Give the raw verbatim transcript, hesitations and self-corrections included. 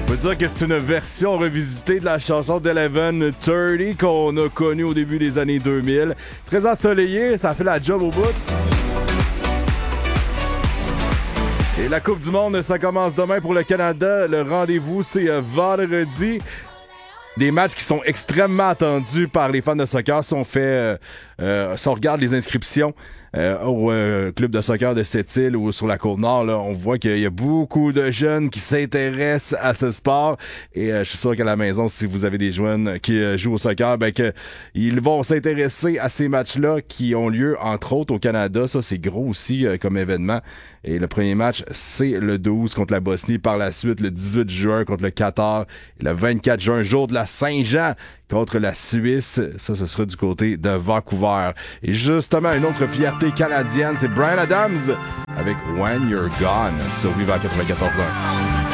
On peut dire que c'est une version revisitée de la chanson d'Eleven trente qu'on a connue au début des années deux mille. Très ensoleillé, ça fait la job au bout. Et la Coupe du Monde, ça commence demain pour le Canada. Le rendez-vous, c'est vendredi. Des matchs qui sont extrêmement attendus par les fans de soccer. Si on fait, euh, euh, si on regarde les inscriptions euh, au euh, club de soccer de Sept-Îles ou sur la Côte-Nord, là, on voit qu'il y a beaucoup de jeunes qui s'intéressent à ce sport. Et euh, je suis sûr qu'à la maison, si vous avez des jeunes qui euh, jouent au soccer, ben que ils vont s'intéresser à ces matchs-là qui ont lieu entre autres au Canada. Ça, c'est gros aussi euh, comme événement. Et le premier match, c'est le douze contre la Bosnie. Par la suite, le dix-huit juin contre le Qatar. Et le vingt-quatre juin, jour de la Saint-Jean, contre la Suisse. Ça, ce sera du côté de Vancouver. Et justement, une autre fierté canadienne, c'est Bryan Adams avec When You're Gone sur Viva quatre-vingt-quatorze ans.